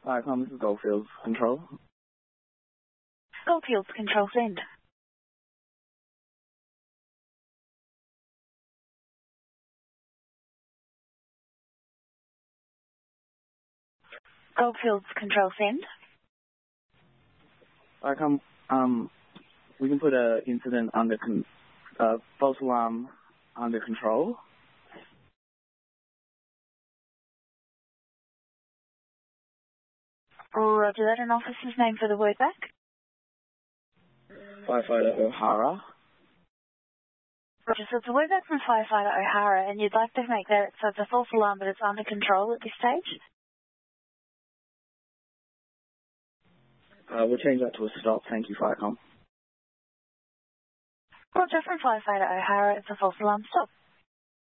This is Goldfields Control. Goldfields Control, send. Goldfields Control, send. We can put an incident under false alarm under control. Roger that. An officer's name for the word back? Firefighter O'Hara. Roger, so it's a word back from Firefighter O'Hara, and you'd like to make that so it's a false alarm, but it's under control at this stage? We'll change that to a stop. Thank you, Firecom. Roger, from Firefighter O'Hara, it's a false alarm stop.